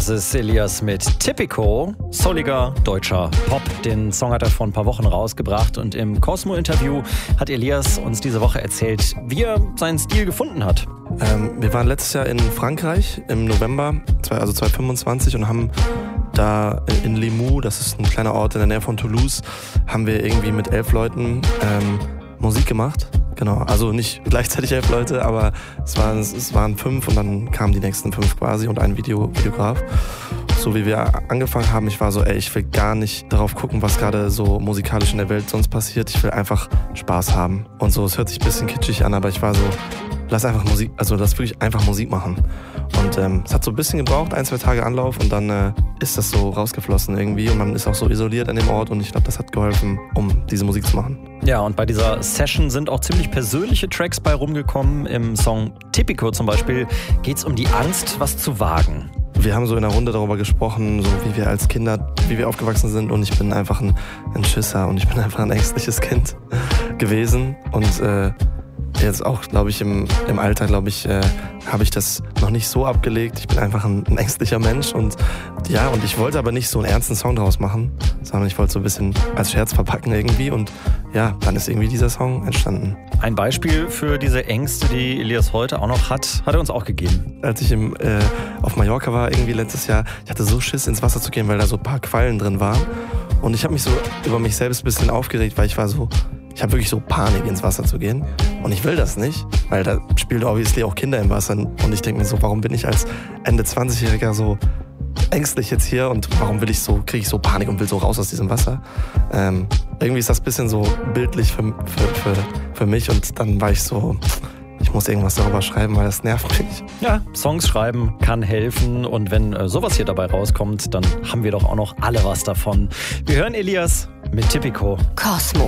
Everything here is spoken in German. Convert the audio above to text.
Das ist Elias mit Typico, souliger deutscher Pop. Den Song hat er vor ein paar Wochen rausgebracht und im Cosmo-Interview hat Elias uns diese Woche erzählt, wie er seinen Stil gefunden hat. Wir waren letztes Jahr in Frankreich im November, also 2025, und haben da in Limoux, das ist ein kleiner Ort in der Nähe von Toulouse, haben wir irgendwie mit 11 Leuten Musik gemacht. Genau, also nicht gleichzeitig 11 Leute, aber es waren 5 und dann kamen die nächsten 5 quasi und ein Videograf. So wie wir angefangen haben, ich war so, ich will gar nicht darauf gucken, was gerade so musikalisch in der Welt sonst passiert. Ich will einfach Spaß haben. Und so, es hört sich ein bisschen kitschig an, aber ich war so, lass wirklich einfach Musik machen. Und es hat so ein bisschen gebraucht, 1-2 Tage Anlauf und dann ist das so rausgeflossen irgendwie und man ist auch so isoliert an dem Ort und ich glaube, das hat geholfen, um diese Musik zu machen. Ja, und bei dieser Session sind auch ziemlich persönliche Tracks bei rumgekommen. Im Song Typico zum Beispiel geht es um die Angst, was zu wagen. Wir haben so in der Runde darüber gesprochen, so wie wir als Kinder, wie wir aufgewachsen sind und ich bin einfach ein Schisser und ich bin einfach ein ängstliches Kind gewesen und jetzt auch, glaube ich, im Alter, habe ich das noch nicht so abgelegt. Ich bin einfach ein ängstlicher Mensch und ich wollte aber nicht so einen ernsten Song daraus machen, sondern ich wollte so ein bisschen als Scherz verpacken irgendwie und ja, dann ist irgendwie dieser Song entstanden. Ein Beispiel für diese Ängste, die Elias heute auch noch hat er uns auch gegeben. Als ich auf Mallorca war, irgendwie letztes Jahr, ich hatte so Schiss, ins Wasser zu gehen, weil da so ein paar Quallen drin waren und ich habe mich so über mich selbst ein bisschen aufgeregt, weil ich habe wirklich so Panik, ins Wasser zu gehen. Und ich will das nicht, weil da spielen obviously auch Kinder im Wasser. Und ich denke mir so, warum bin ich als Ende 20-Jähriger so ängstlich jetzt hier und warum kriege ich so Panik und will so raus aus diesem Wasser? Irgendwie ist das ein bisschen so bildlich für mich und dann war ich so, ich muss irgendwas darüber schreiben, weil das nervt mich. Ja, Songs schreiben kann helfen und wenn sowas hier dabei rauskommt, dann haben wir doch auch noch alle was davon. Wir hören Elias mit Typico. Cosmo.